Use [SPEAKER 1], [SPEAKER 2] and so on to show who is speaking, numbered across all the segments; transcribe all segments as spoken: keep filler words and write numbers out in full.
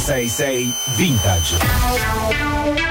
[SPEAKER 1] sei sei Vintage.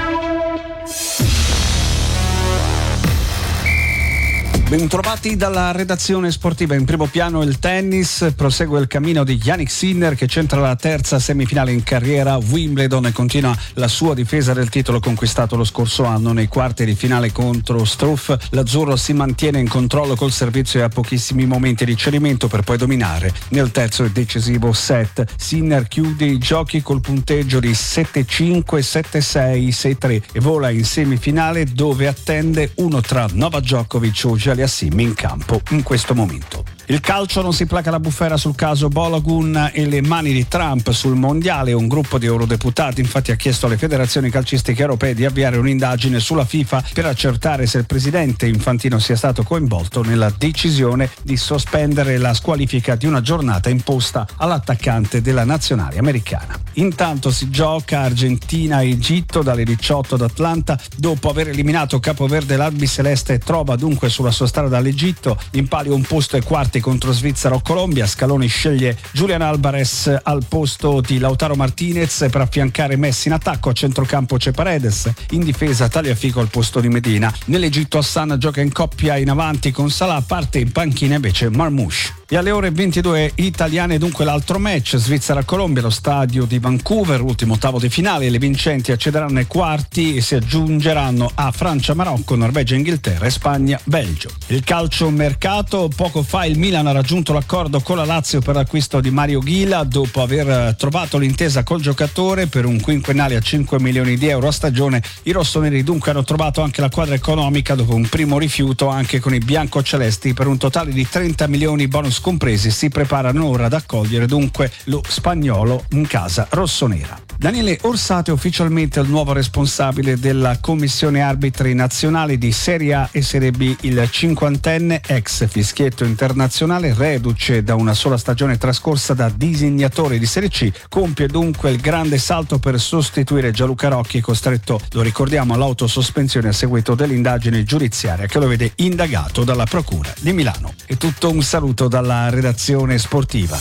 [SPEAKER 2] Bentrovati dalla redazione sportiva. In primo piano il tennis, prosegue il cammino di Jannik Sinner che centra la terza semifinale in carriera a Wimbledon e continua la sua difesa del titolo conquistato lo scorso anno nei quarti di finale contro Struff. L'azzurro si mantiene in controllo col servizio e ha pochissimi momenti di cedimento per poi dominare nel terzo e decisivo set. Sinner chiude i giochi col punteggio di sette cinque, sette sei, sei tre e vola in semifinale dove attende uno tra Novak Djokovic o Aliassime in campo in questo momento. Il calcio non si placa la bufera sul caso Balogun e le mani di Trump sul mondiale. Un gruppo di eurodeputati infatti ha chiesto alle federazioni calcistiche europee di avviare un'indagine sulla FIFA per accertare se il presidente Infantino sia stato coinvolto nella decisione di sospendere la squalifica di una giornata imposta all'attaccante della nazionale americana. Intanto si gioca Argentina-Egitto dalle diciotto ad Atlanta. Dopo aver eliminato Capoverde, l'albiceleste trova dunque sulla sua strada all'Egitto. In palio un posto e quarti contro Svizzera o Colombia. Scaloni sceglie Julian Alvarez al posto di Lautaro Martinez per affiancare Messi in attacco. A centrocampo c'è Paredes, in difesa Tagliafico al posto di Medina. Nell'Egitto Hassan gioca in coppia in avanti con Salah, parte in panchina invece Marmouche. E alle ore ventidue italiane dunque l'altro match, Svizzera-Colombia, lo stadio di Vancouver, ultimo ottavo di finale. Le vincenti accederanno ai quarti e si aggiungeranno a Francia-Marocco, Norvegia-Inghilterra e Spagna-Belgio. Il calcio mercato, poco fa il Milan ha raggiunto l'accordo con la Lazio per l'acquisto di Mario Ghila dopo aver trovato l'intesa col giocatore per un quinquennale a cinque milioni di euro a stagione. I rossoneri dunque hanno trovato anche la quadra economica dopo un primo rifiuto anche con i biancocelesti per un totale di trenta milioni bonus compresi. Si preparano ora ad accogliere dunque lo spagnolo in casa rossonera. Daniele Orsate è ufficialmente il nuovo responsabile della commissione arbitri nazionali di Serie A e Serie B. Il cinquantenne, ex fischietto internazionale, reduce da una sola stagione trascorsa da disegnatore di Serie C, compie dunque il grande salto per sostituire Gianluca Rocchi, costretto, lo ricordiamo, all'autosospensione a seguito dell'indagine giudiziaria che lo vede indagato dalla Procura di Milano. È tutto, un saluto dalla redazione sportiva.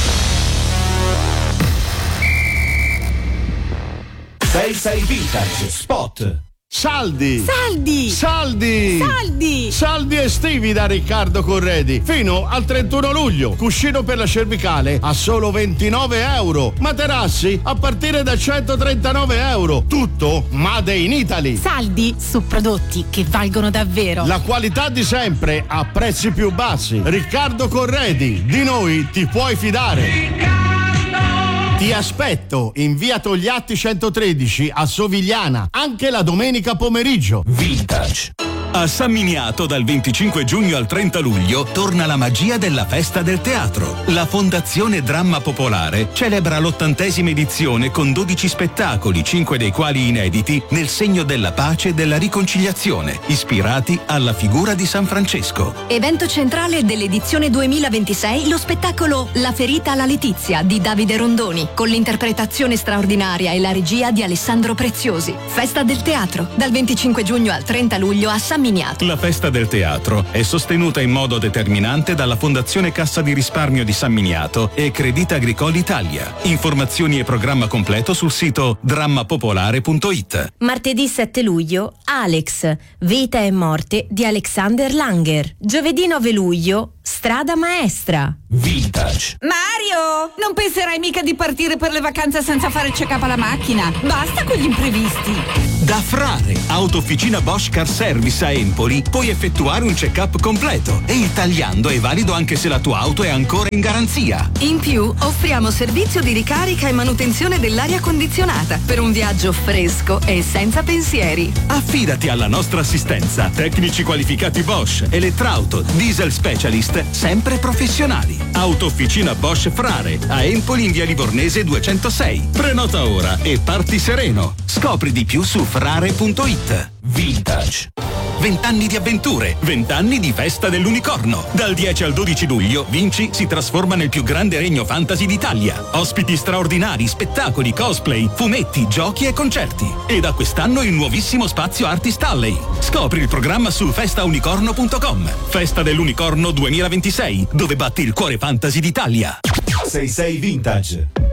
[SPEAKER 1] sei sei Vintage Spot.
[SPEAKER 3] Saldi!
[SPEAKER 4] Saldi!
[SPEAKER 3] Saldi!
[SPEAKER 4] Saldi!
[SPEAKER 3] Saldi estivi da Riccardo Corredi fino al trentuno luglio. Cuscino per la cervicale a solo ventinove euro. Materassi a partire da centotrentanove euro. Tutto made in Italy.
[SPEAKER 4] Saldi su prodotti che valgono davvero.
[SPEAKER 3] La qualità di sempre a prezzi più bassi. Riccardo Corredi, di noi ti puoi fidare. Riccardo! Ti aspetto in via Togliatti centotredici a Sovigliana, anche la domenica pomeriggio.
[SPEAKER 1] Vintage.
[SPEAKER 5] A San Miniato dal venticinque giugno al trenta luglio torna la magia della Festa del Teatro. La Fondazione Dramma Popolare celebra l'ottantesima edizione con dodici spettacoli, cinque dei quali inediti, nel segno della pace e della riconciliazione, ispirati alla figura di San Francesco.
[SPEAKER 6] Evento centrale dell'edizione duemilaventisei, lo spettacolo La ferita alla Letizia di Davide Rondoni, con l'interpretazione straordinaria e la regia di Alessandro Preziosi. Festa del Teatro, dal venticinque giugno al trenta luglio a San Miniato.
[SPEAKER 5] La Festa del Teatro è sostenuta in modo determinante dalla Fondazione Cassa di Risparmio di San Miniato e Credit Agricole Italia. Informazioni e programma completo sul sito drammapopolare punto it.
[SPEAKER 7] Martedì sette luglio, Alex, Vita e morte di Alexander Langer. Giovedì nove luglio, Strada Maestra.
[SPEAKER 1] Vintage.
[SPEAKER 4] Mario, non penserai mica di partire per le vacanze senza fare il check-up alla macchina? Basta con gli imprevisti.
[SPEAKER 5] Da Frare, Autofficina Bosch Car Service a Empoli, puoi effettuare un check-up completo e il tagliando è valido anche se la tua auto è ancora in garanzia.
[SPEAKER 6] In più, offriamo servizio di ricarica e manutenzione dell'aria condizionata per un viaggio fresco e senza pensieri.
[SPEAKER 5] Affidati alla nostra assistenza. Tecnici qualificati Bosch, elettrauto, diesel specialist, sempre professionali. Autofficina Bosch Frare, a Empoli in via Livornese duecentosei. Prenota ora e parti sereno. Scopri di più su frare punto it.
[SPEAKER 1] Vintage.
[SPEAKER 5] Vent'anni di avventure, vent'anni di festa dell'unicorno. Dal dieci al dodici luglio Vinci si trasforma nel più grande regno fantasy d'Italia. Ospiti straordinari, spettacoli, cosplay, fumetti, giochi e concerti. E da quest'anno il nuovissimo spazio Artist Alley. Scopri il programma su festa unicorno punto com. Festa dell'Unicorno duemilaventisei, dove batti il cuore fantasy d'Italia.
[SPEAKER 1] sei sei Vintage.